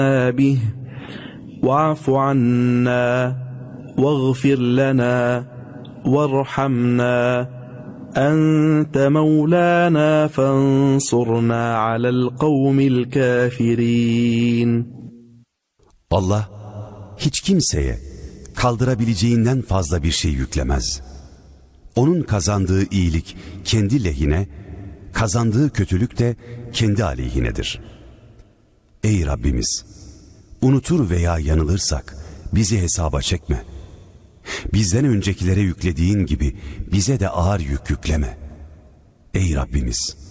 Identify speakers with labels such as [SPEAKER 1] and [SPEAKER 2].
[SPEAKER 1] به واعف عنا واغفر لنا وارحمنا أنت مولانا فانصرنا على القوم الكافرين.
[SPEAKER 2] Allah hiç kimseye kaldırabileceğinden fazla bir şey yüklemez. Onun kazandığı iyilik kendi lehine, kazandığı kötülük de kendi aleyhinedir. Ey Rabbimiz! Unutur veya yanılırsak bizi hesaba çekme. Bizden öncekilere yüklediğin gibi bize de ağır yük yükleme. Ey Rabbimiz!